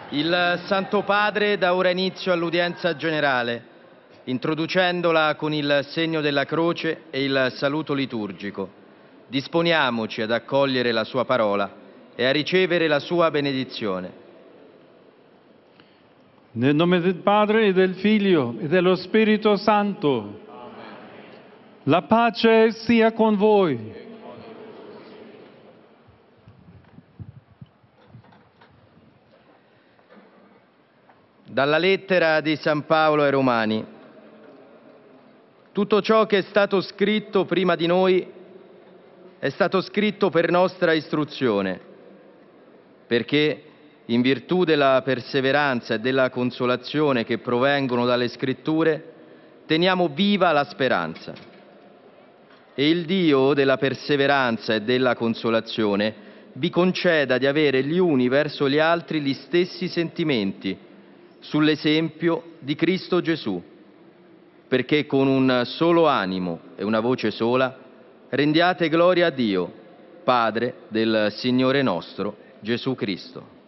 Il Santo Padre dà ora inizio all'udienza generale, introducendola con il segno della croce e il saluto liturgico. Disponiamoci ad accogliere la sua parola e a ricevere la sua benedizione. Nel nome del Padre e del Figlio e dello Spirito Santo. La pace sia con voi. Dalla lettera di San Paolo ai Romani. Tutto ciò che è stato scritto prima di noi è stato scritto per nostra istruzione, perché in virtù della perseveranza e della consolazione che provengono dalle Scritture teniamo viva la speranza. E il Dio della perseveranza e della consolazione vi conceda di avere gli uni verso gli altri gli stessi sentimenti, sull'esempio di Cristo Gesù, perché con un solo animo e una voce sola rendiate gloria a Dio, Padre del Signore nostro Gesù Cristo.